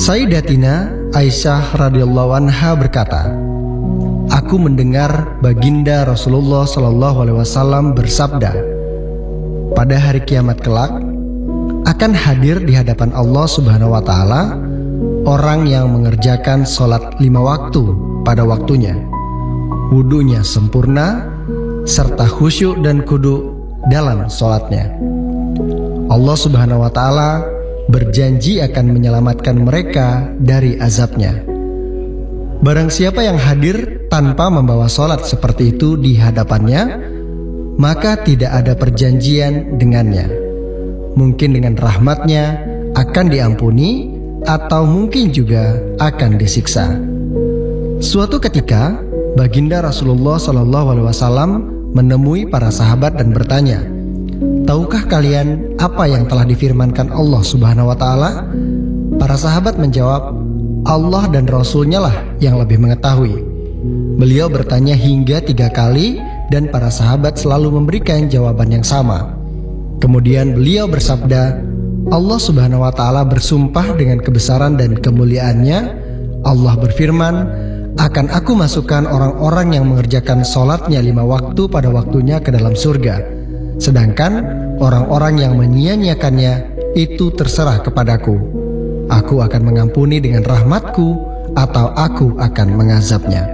Sayyidatina Aisyah radhiyallahu anha berkata, "Aku mendengar baginda Rasulullah SAW bersabda, pada hari kiamat kelak akan hadir di hadapan Allah Subhanahu wa Ta'ala orang yang mengerjakan sholat 5 waktu pada waktunya, wudunya sempurna, serta khusyuk dan kudu dalam sholatnya. Allah Subhanahu wa Ta'ala berjanji akan menyelamatkan mereka dari azabnya. Barang siapa yang hadir tanpa membawa sholat seperti itu di hadapannya, maka tidak ada perjanjian dengannya. Mungkin dengan rahmatnya akan diampuni, atau mungkin juga akan disiksa." Suatu ketika, baginda Rasulullah SAW menemui para sahabat dan bertanya, "Tahukah kalian apa yang telah difirmankan Allah Subhanahu wa Ta'ala?" Para sahabat menjawab, "Allah dan Rasulnya lah yang lebih mengetahui." Beliau bertanya hingga 3 kali dan para sahabat selalu memberikan jawaban yang sama. Kemudian beliau bersabda, "Allah Subhanahu wa Ta'ala bersumpah dengan kebesaran dan kemuliaannya. Allah berfirman, akan aku masukkan orang-orang yang mengerjakan sholatnya 5 waktu pada waktunya ke dalam surga. Sedangkan orang-orang yang menyia-nyiakannya itu terserah kepadaku. Aku akan mengampuni dengan rahmatku, atau aku akan mengazabnya."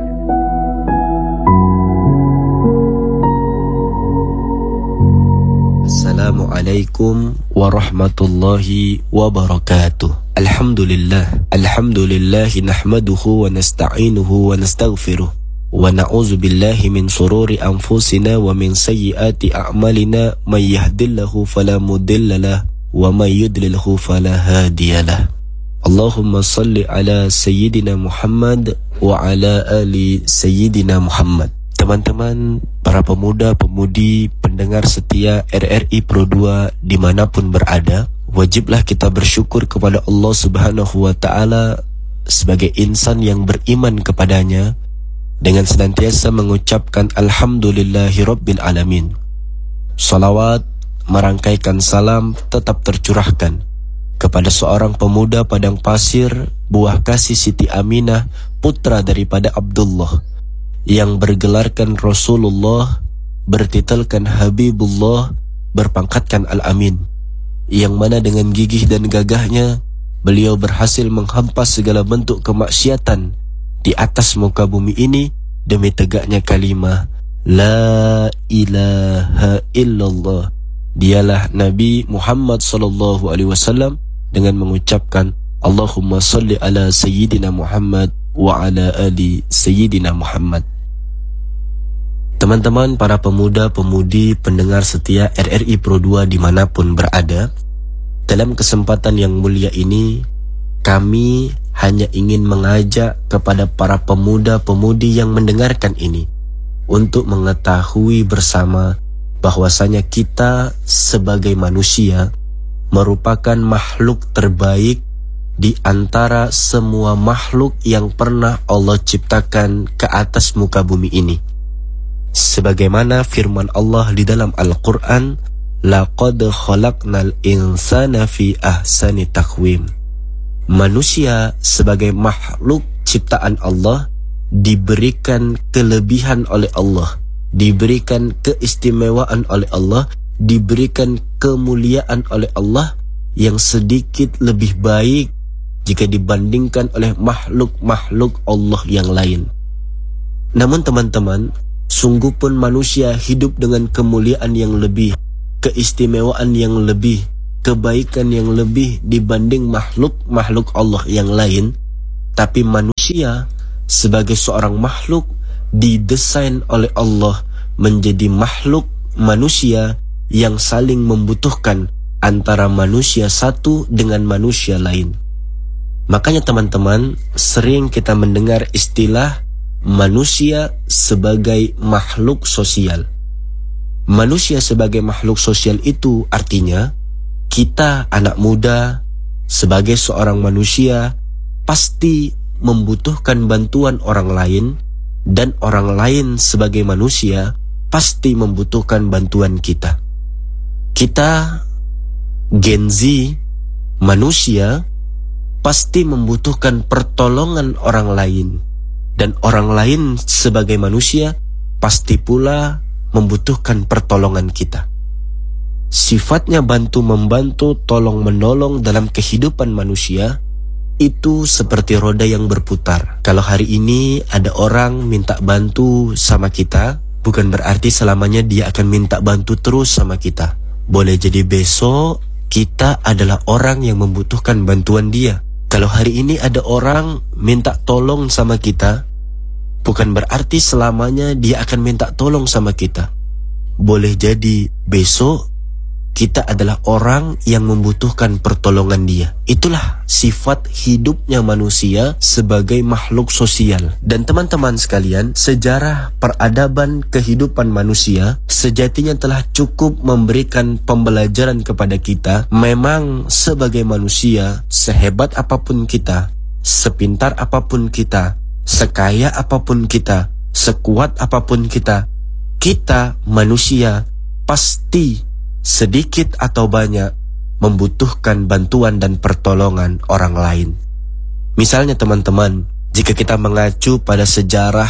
Assalamualaikum warahmatullahi wabarakatuh. Alhamdulillahi nahmaduhu wa nasta'inuhu wa nastaghfiruh. Wa na'udzu billahi min shururi anfusina wa min sayyiati a'malina, may yahdihillahu fala mudilla lahu wa may yudlilhu fala hadiyalah. Allahumma shalli ala sayyidina Muhammad wa ala ali sayyidina Muhammad. Teman-teman, para pemuda-pemudi pendengar setia RRI Pro 2 dimanapun berada, wajiblah kita bersyukur kepada Allah Subhanahu wa Ta'ala sebagai insan yang beriman kepadanya, dengan senantiasa mengucapkan Alhamdulillahi Rabbil Alamin. Salawat, merangkaikan salam tetap tercurahkan kepada seorang pemuda padang pasir, buah kasih Siti Aminah, putra daripada Abdullah, yang bergelarkan Rasulullah, bertitelkan Habibullah, berpangkatkan Al-Amin, yang mana dengan gigih dan gagahnya beliau berhasil menghampas segala bentuk kemaksiatan di atas muka bumi ini demi tegaknya kalimah La ilaha illallah. Dialah Nabi Muhammad SAW dengan mengucapkan Allahumma salli ala sayyidina Muhammad wa ala ali sayyidina Muhammad. Teman-teman, para pemuda-pemudi pendengar setia RRI Pro 2 dimanapun berada, dalam kesempatan yang mulia ini kami hanya ingin mengajak kepada para pemuda-pemudi yang mendengarkan ini untuk mengetahui bersama bahwasanya kita sebagai manusia merupakan makhluk terbaik di antara semua makhluk yang pernah Allah ciptakan ke atas muka bumi ini. Sebagaimana firman Allah di dalam Al-Quran, "Laqad khalaqnal insana fi ahsani taqwim." Manusia sebagai makhluk ciptaan Allah diberikan kelebihan oleh Allah, diberikan keistimewaan oleh Allah, diberikan kemuliaan oleh Allah yang sedikit lebih baik jika dibandingkan oleh makhluk-makhluk Allah yang lain. Namun teman-teman, sungguh pun manusia hidup dengan kemuliaan yang lebih, keistimewaan yang lebih, kebaikan yang lebih dibanding makhluk-makhluk Allah yang lain. Tapi manusia sebagai seorang makhluk didesain oleh Allah menjadi makhluk manusia yang saling membutuhkan antara manusia satu dengan manusia lain. Makanya teman-teman, sering kita mendengar istilah manusia sebagai makhluk sosial. Manusia sebagai makhluk sosial itu artinya kita anak muda sebagai seorang manusia pasti membutuhkan bantuan orang lain, dan orang lain sebagai manusia pasti membutuhkan bantuan kita. Kita Gen Z, manusia pasti membutuhkan pertolongan orang lain. Dan orang lain sebagai manusia pasti pula membutuhkan pertolongan kita. Sifatnya bantu-membantu, tolong-menolong dalam kehidupan manusia itu seperti roda yang berputar. Kalau hari ini ada orang minta bantu sama kita, bukan berarti selamanya dia akan minta bantu terus sama kita. Boleh jadi besok kita adalah orang yang membutuhkan bantuan dia. Kalau hari ini ada orang minta tolong sama kita, bukan berarti selamanya dia akan minta tolong sama kita. Boleh jadi besok kita adalah orang yang membutuhkan pertolongan dia. Itulah sifat hidupnya manusia sebagai makhluk sosial. Dan teman-teman sekalian, sejarah peradaban kehidupan manusia sejatinya telah cukup memberikan pembelajaran kepada kita. Memang sebagai manusia, sehebat apapun kita, sepintar apapun kita, sekaya apapun kita, sekuat apapun kita manusia pasti sedikit atau banyak membutuhkan bantuan dan pertolongan orang lain. Misalnya teman-teman, jika kita mengacu pada sejarah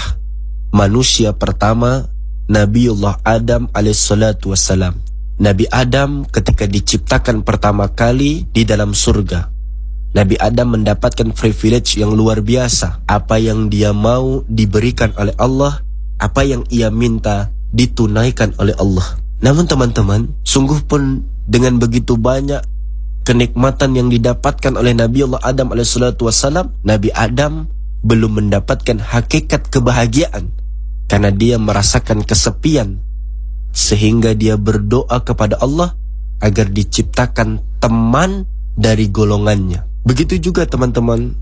manusia pertama, Nabiullah Adam alaihissalatu wassalam. Nabi Adam ketika diciptakan pertama kali di dalam surga, Nabi Adam mendapatkan privilege yang luar biasa. Apa yang dia mau diberikan oleh Allah, apa yang ia minta ditunaikan oleh Allah. Namun teman-teman, sungguh pun dengan begitu banyak kenikmatan yang didapatkan oleh Nabiullah Adam alaihissalatu wassalam, Nabi Adam belum mendapatkan hakikat kebahagiaan karena dia merasakan kesepian, sehingga dia berdoa kepada Allah agar diciptakan teman dari golongannya. Begitu juga teman-teman,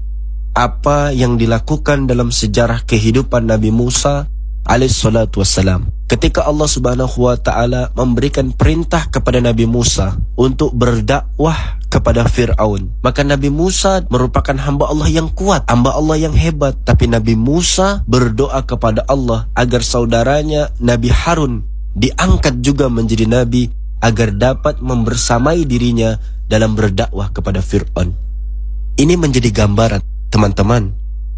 apa yang dilakukan dalam sejarah kehidupan Nabi Musa alaihissalatu wassalam. Ketika Allah subhanahu wa ta'ala memberikan perintah kepada Nabi Musa untuk berdakwah kepada Fir'aun, maka Nabi Musa merupakan hamba Allah yang kuat, hamba Allah yang hebat. Tapi Nabi Musa berdoa kepada Allah agar saudaranya Nabi Harun diangkat juga menjadi Nabi, agar dapat membersamai dirinya dalam berdakwah kepada Fir'aun. Ini menjadi gambaran teman-teman,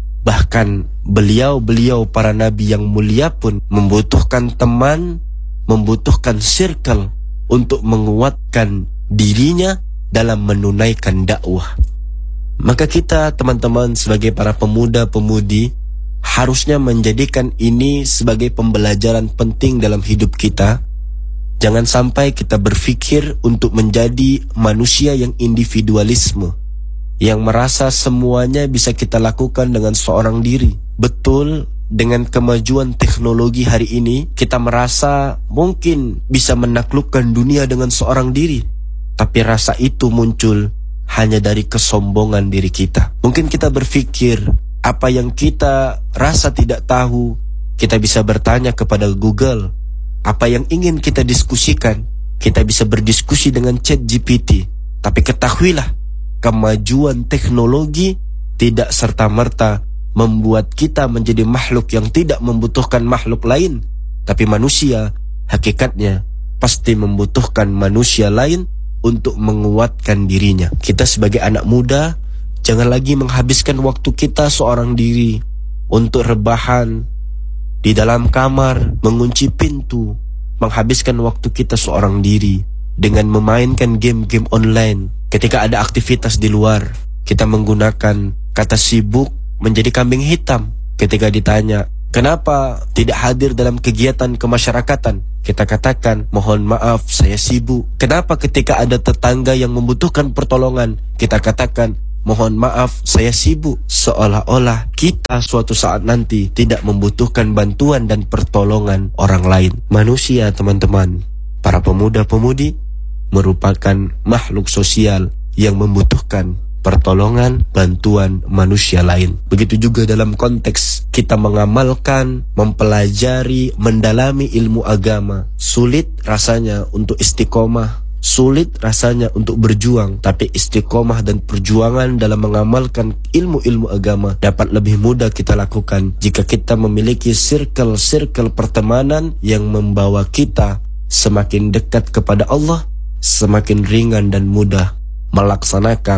bahkan beliau-beliau para nabi yang mulia pun membutuhkan teman, membutuhkan circle untuk menguatkan dirinya dalam menunaikan dakwah. Maka kita teman-teman sebagai para pemuda-pemudi harusnya menjadikan ini sebagai pembelajaran penting dalam hidup kita. Jangan sampai kita berpikir untuk menjadi manusia yang individualisme, yang merasa semuanya bisa kita lakukan dengan seorang diri. Betul, dengan kemajuan teknologi hari ini, kita merasa mungkin bisa menaklukkan dunia dengan seorang diri. Tapi rasa itu muncul hanya dari kesombongan diri kita. Mungkin kita berpikir, apa yang kita rasa tidak tahu, kita bisa bertanya kepada Google. Apa yang ingin kita diskusikan, kita bisa berdiskusi dengan ChatGPT. Tapi ketahuilah, kemajuan teknologi tidak serta-merta membuat kita menjadi makhluk yang tidak membutuhkan makhluk lain. Tapi manusia, hakikatnya, pasti membutuhkan manusia lain untuk menguatkan dirinya. Kita sebagai anak muda, jangan lagi menghabiskan waktu kita seorang diri untuk rebahan di dalam kamar, mengunci pintu, menghabiskan waktu kita seorang diri dengan memainkan game-game online. Ketika ada aktivitas di luar, kita menggunakan kata sibuk menjadi kambing hitam. Ketika ditanya, kenapa tidak hadir dalam kegiatan kemasyarakatan, kita katakan, mohon maaf, saya sibuk. Kenapa ketika ada tetangga yang membutuhkan pertolongan, kita katakan, mohon maaf, saya sibuk. Seolah-olah kita suatu saat nanti tidak membutuhkan bantuan dan pertolongan orang lain. Manusia teman-teman, para pemuda-pemudi, merupakan makhluk sosial yang membutuhkan pertolongan, bantuan manusia lain. Begitu juga dalam konteks kita mengamalkan, mempelajari, mendalami ilmu agama. Sulit rasanya untuk istiqomah, sulit rasanya untuk berjuang, tapi istiqomah dan perjuangan dalam mengamalkan ilmu-ilmu agama dapat lebih mudah kita lakukan jika kita memiliki circle-circle pertemanan yang membawa kita semakin dekat kepada Allah, semakin ringan dan mudah melaksanakan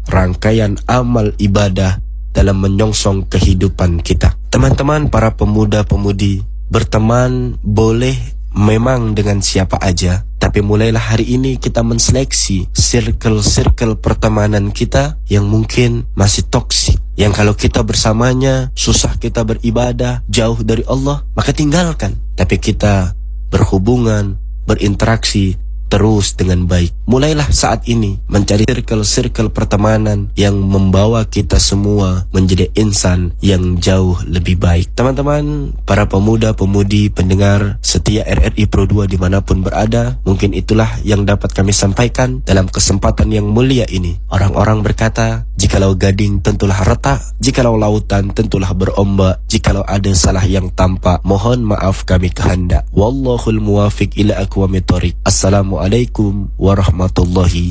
rangkaian amal ibadah dalam menyongsong kehidupan kita. Teman-teman para pemuda-pemudi, berteman boleh memang dengan siapa aja, tapi mulailah hari ini kita menseleksi circle-circle pertemanan kita yang mungkin masih toksik, yang kalau kita bersamanya susah kita beribadah, jauh dari Allah, maka tinggalkan. Tapi kita berhubungan, berinteraksi terus dengan baik. Mulailah saat ini mencari circle-circle pertemanan yang membawa kita semua menjadi insan yang jauh lebih baik. Teman-teman, para pemuda-pemudi pendengar setia RRI Pro 2 dimanapun berada, mungkin itulah yang dapat kami sampaikan dalam kesempatan yang mulia ini. Orang-orang berkata, jikalau gading tentulah retak, jikalau lautan tentulah berombak, jikalau ada salah yang tampak, mohon maaf kami kehendak. Wallahul muwafiq ila aqwamit thoriq. Assalamualaikum warahmatullahi